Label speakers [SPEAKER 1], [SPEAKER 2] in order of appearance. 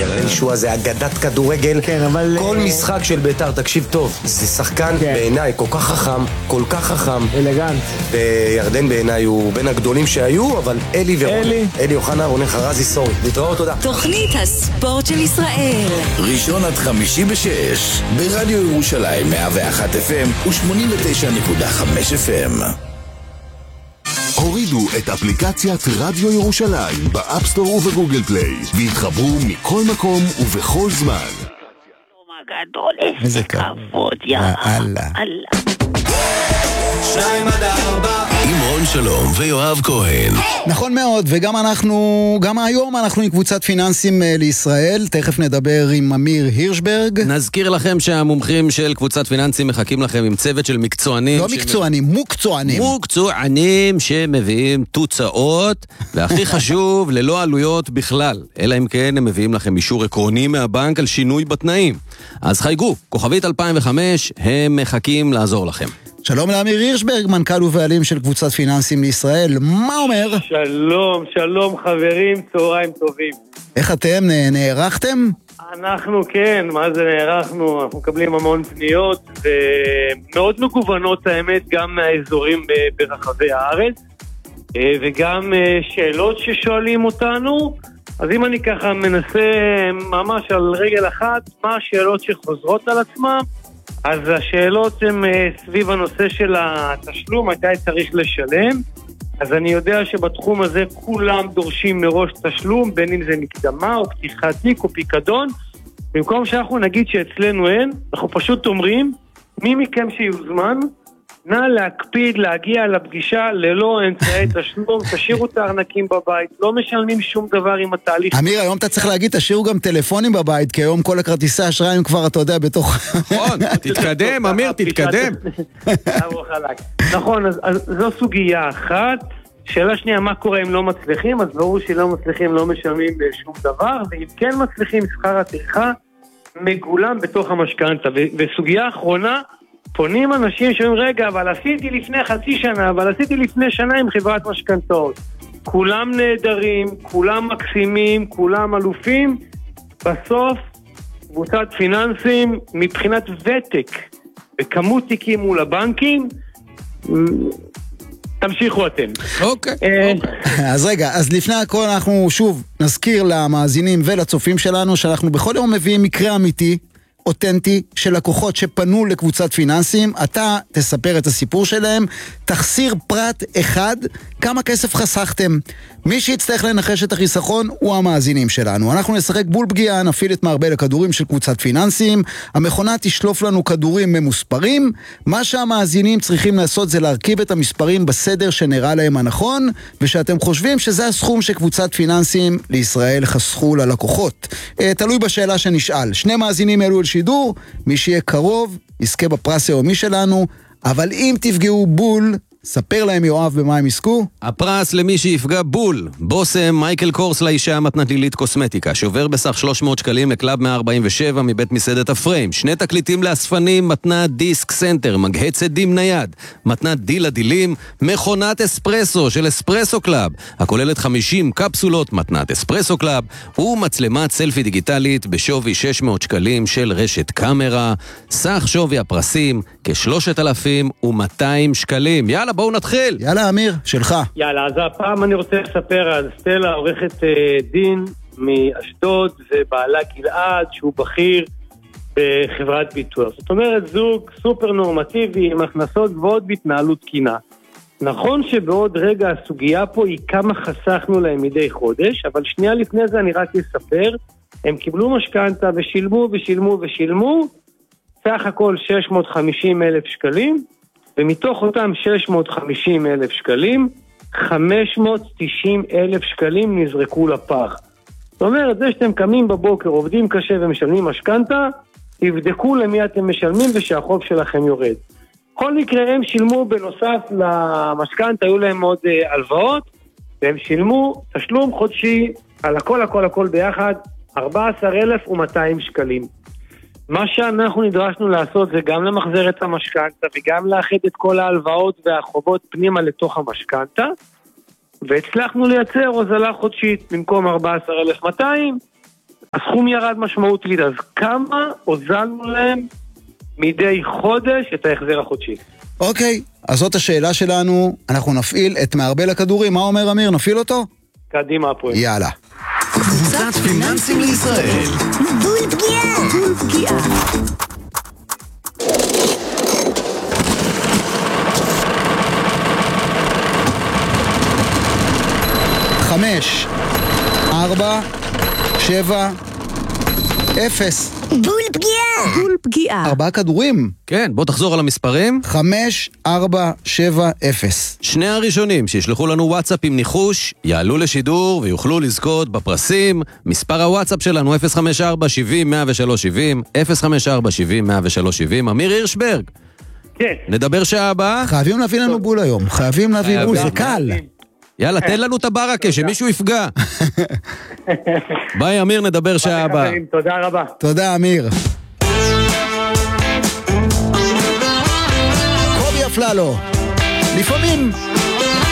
[SPEAKER 1] ירדן שואה זה אגדת כדורגל.
[SPEAKER 2] כן, אבל...
[SPEAKER 1] כל משחק של בית"ר, תקשיב טוב, זה שחקן בעיניי כל כך חכם, כל כך חכם.
[SPEAKER 2] אלגנט.
[SPEAKER 1] וירדן בעיניי הוא בין הגדולים שהיו, אבל אלי אוחנה, רונן חרזי, סורי. להתראות, תודה.
[SPEAKER 3] תוכנית הספורט של ישראל.
[SPEAKER 4] ראשון עד חמישי בשש, ברדיו ירושלים 101 FM ו-89.5 FM.
[SPEAKER 5] הורידו את אפליקציית רדיו ירושלים באפסטור ובגוגל פליי והתחברו מכל מקום ובכל זמן.
[SPEAKER 6] איזה כבוד, יאללה.
[SPEAKER 4] עם רון שלום ויואב כהן.
[SPEAKER 6] נכון מאוד, גם היום אנחנו עם קבוצת פיננסים לישראל. תכף נדבר עם אמיר הירשברג.
[SPEAKER 7] נזכיר לכם שהמומחים של קבוצת פיננסים מחכים לכם עם צוות של מקצוענים.
[SPEAKER 6] לא מקצוענים, מוקצוענים.
[SPEAKER 7] מוקצוענים שמביאים תוצאות, והכי חשוב, ללא עלויות בכלל. אלא אם כן הם מביאים לכם אישור עקרוני מהבנק על שינוי בתנאים. אז חייגו, כוכבית 2005, הם מחכים לעזור לכם.
[SPEAKER 6] שלום לאמיר הירשברג, מנכ"ל ובעלים של קבוצת פיננסים לישראל. מה אומר?
[SPEAKER 8] שלום חברים, צהריים טובים.
[SPEAKER 6] איך אתם נערכתם?
[SPEAKER 8] אנחנו כן, מה זה נערכנו? אנחנו מקבלים המון פניות ומאוד מגוונות האמת, גם מהאזורים ברחבי הארץ וגם שאלות ששואלים אותנו. אז אם אני ככה מנסה ממש על רגל אחת, מה השאלות שחוזרות על עצמם? אז השאלות הן סביב הנושא של התשלום, מתי צריך לשלם. אז אני יודע שבתחום הזה כולם דורשים מראש תשלום, בין אם זה מקדמה או פתיחת תיק או פיקדון. במקום שאנחנו נגיד שאצלנו אין, אנחנו פשוט אומרים, מי מכם שיוזמן, נא להקפיד להגיע לפגישה ללא אמצעי תשלום, תשאירו את הארנקים בבית, לא משלמים שום דבר עם התהליך.
[SPEAKER 6] אמיר, היום אתה צריך להגיד, תשאירו גם טלפונים בבית, כי היום כל הכרטיסי אשראי הם כבר, אתה יודע, בתוך...
[SPEAKER 7] נכון, תתקדם, אמיר, תתקדם.
[SPEAKER 8] נכון, אז זו סוגיה אחת. שאלה שנייה, מה קורה אם לא מצליחים? אז ברור שלא מצליחים, לא משלמים שום דבר, ואם כן מצליחים, שכר הטרחה מגולם בתוך המשכנתא. וסוגיה אחרונה, פונים אנשים שאומרים, רגע, אבל עשיתי לפני חצי שנה, אבל עשיתי לפני שנה עם חברת משכנתאות. כולם נהדרים, כולם מקסימים, כולם אלופים. בסוף, קבוצת פיננסים, מבחינת ותק וכמות תיקים מול הבנקים, תמשיכו אתם.
[SPEAKER 7] אוקיי.
[SPEAKER 6] אז רגע, אז לפני הכל אנחנו שוב נזכיר למאזינים ולצופים שלנו שאנחנו בכל יום מביאים מקרה אמיתי, אותנטי, של לקוחות שפנו לקבוצת פיננסים. אתה תספר את הסיפור שלהם, תחסיר פרט אחד, כמה כסף חסכתם. מי שיצטרך לנחש את החיסכון הוא המאזינים שלנו. אנחנו נשחק בול פגיעה, נפעיל את מערבל הכדורים של קבוצת פיננסים, המכונה תשלוף לנו כדורים ממוספרים. מה שהמאזינים צריכים לעשות זה להרכיב את המספרים בסדר שנראה להם הנכון, ושאתם חושבים שזה הסכום שקבוצת פיננסים לישראל חסכו ללקוחות. תלוי בשאלה שנשאל. שני מאזינים אלו אל שידור, מי שיהיה קרוב יזכה בפרס היומי שלנו, אבל אם תפגעו בול, ספר להם יואב במה הם יזכו.
[SPEAKER 7] הפרס למי שיפגע בול, בוסם מייקל קורס לאישה מתנתלילית קוסמטיקה, שעובר בסך 300 שקלים לקלאב 147 מבית מסעדת הפריים, 2 תקליטים לאספנים, מתנת דיסק סנטר, מגהץ עדים נייד, מתנת דיל הדילים, מכונת אספרסו של אספרסו קלאב, הכוללת 50 קפסולות מתנת אספרסו קלאב, ומצלמת סלפי דיגיטלית בשווי 600 שקלים של רשת קאמרה. סך שווי הפרסים כ3,200 שקלים. יאללה, בואו נתחיל.
[SPEAKER 6] יאללה, אמיר, שלך.
[SPEAKER 8] יאללה, אז הפעם אני רוצה לספר על סטלה, עורכת דין מאשדוד, ובעלה גלעד, שהוא בכיר בחברת ביטוח. זאת אומרת, זוג סופר נורמטיבי, עם הכנסות גבוהות בהתנהלות תקינה. נכון שבעוד רגע הסוגיה פה היא כמה חסכנו להם מדי חודש, אבל שנייה לפני זה אני רק אספר, הם קיבלו משכנתא ושילמו, סך הכל 650,000 שקלים, ומתוך אותם 650,000 שקלים, 590,000 שקלים נזרקו לפח. זאת אומרת, זה שאתם קמים בבוקר, עובדים קשה ומשלמים משכנתא, תבדקו למי אתם משלמים ושהחוב שלכם יורד. כל מקרה הם שילמו בנוסף למשכנתא, היו להם עוד הלוואות, והם שילמו תשלום חודשי על הכל ביחד, 14,200 שקלים. מה שאנחנו נדרשנו לעשות זה גם למחזר את המשכנתא וגם לאחד את כל ההלוואות והחובות פנימה לתוך המשכנתא, והצלחנו לייצר הוזלה חודשית במקום 14,200, הסכום ירד משמעותית, אז כמה הוזלנו להם מדי חודש את ההחזר החודשי?
[SPEAKER 6] אוקיי, אז זאת השאלה שלנו, אנחנו נפעיל את מערבל הכדורים, מה אומר אמיר? נפעיל אותו?
[SPEAKER 8] קדימה הפועל.
[SPEAKER 6] יאללה.
[SPEAKER 4] קבוצת פיננסים לישראל.
[SPEAKER 3] בול פגיעה. בול פגיעה.
[SPEAKER 6] 5, 4, 7, 0.
[SPEAKER 3] בול פגיעה. בול פגיעה.
[SPEAKER 6] 4 כדורים.
[SPEAKER 7] כן, בוא תחזור על המספרים.
[SPEAKER 6] 5, 4, 7, 0.
[SPEAKER 7] שני הראשונים שישלחו לנו וואטסאפ עם ניחוש, יעלו לשידור ויוכלו לזכות בפרסים. מספר הוואטסאפ שלנו 054-70-103-70, 054-70-103-70. אמיר הירשברג.
[SPEAKER 8] כן.
[SPEAKER 7] נדבר שעה הבאה?
[SPEAKER 6] חייבים להביא לנו בול היום. חייבים להביא בול, זה קל.
[SPEAKER 7] יאללה, תן לנו את הברקה, שמישהו יפגע. ביי אמיר, נדבר שעה הבאה.
[SPEAKER 8] תודה רבה.
[SPEAKER 6] תודה אמיר. קובי אפללו. לפעמים